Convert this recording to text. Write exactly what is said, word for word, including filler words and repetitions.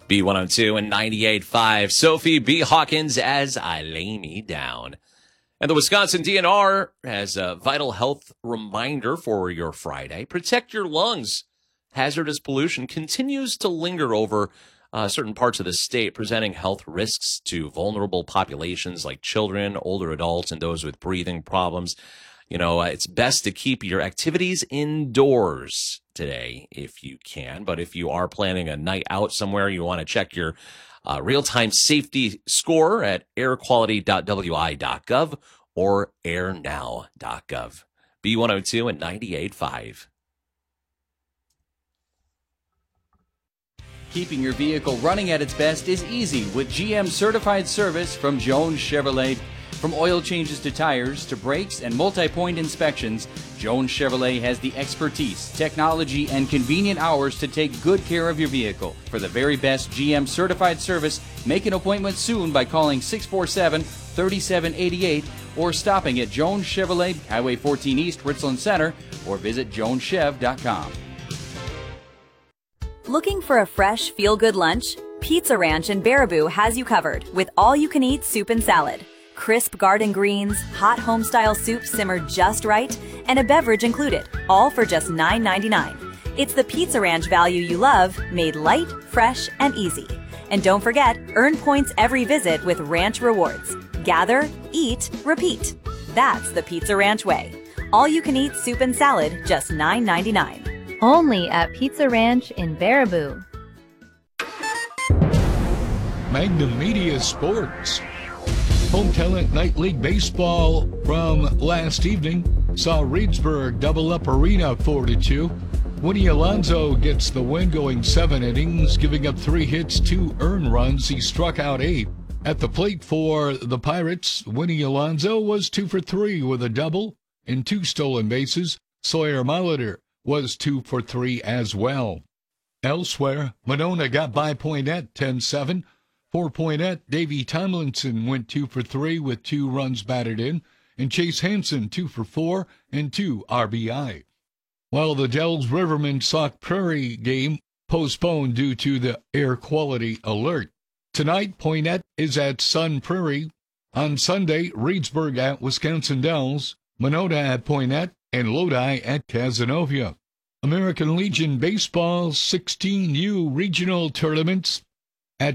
B one oh two and ninety-eight point five. Sophie B. Hawkins as I Lay Me Down. And the Wisconsin D N R has a vital health reminder for your Friday. Protect your lungs. Hazardous pollution continues to linger over uh, certain parts of the state, presenting health risks to vulnerable populations like children, older adults, and those with breathing problems. You know, uh, it's best to keep your activities indoors today if you can. But if you are planning a night out somewhere, you want to check your uh, real-time safety score at air quality dot w i dot gov or air now dot gov. B one oh two and ninety-eight point five. Keeping your vehicle running at its best is easy with G M certified service from Jones Chevrolet. From oil changes to tires to brakes and multi-point inspections, Jones Chevrolet has the expertise, technology, and convenient hours to take good care of your vehicle. For the very best G M certified service, make an appointment soon by calling six four seven, three seven eight eight or stopping at Jones Chevrolet, Highway fourteen East, Richland Center, or visit jones chev dot com. Looking for a fresh, feel-good lunch? Pizza Ranch in Baraboo has you covered with all-you-can-eat soup and salad. Crisp garden greens, hot home-style soup simmered just right, and a beverage included, all for just nine ninety-nine. It's the Pizza Ranch value you love, made light, fresh, and easy. And don't forget, earn points every visit with Ranch Rewards. Gather, eat, repeat. That's the Pizza Ranch way. All-you-can-eat soup and salad, just nine ninety-nine. Only at Pizza Ranch in Baraboo. Magnum Media Sports. Home Talent Night League Baseball from last evening saw Reedsburg double up Arena four to two. Winnie Alonso gets the win, going seven innings, giving up three hits, two earned runs. He struck out eight. At the plate for the Pirates, Winnie Alonso was two for three with a double and two stolen bases. Sawyer Molitor was two for three as well. Elsewhere, Monona got by Poinette ten seven. For Poinette, Davey Tomlinson went two for three with two runs batted in, and Chase Hansen two for four and two R B I. While the Dells Riverman Sauk Prairie game postponed due to the air quality alert. Tonight, Poinette is at Sun Prairie. On Sunday, Reedsburg at Wisconsin Dells, Monona at Poinette, and Lodi at Cazenovia. American Legion Baseball sixteen U regional tournaments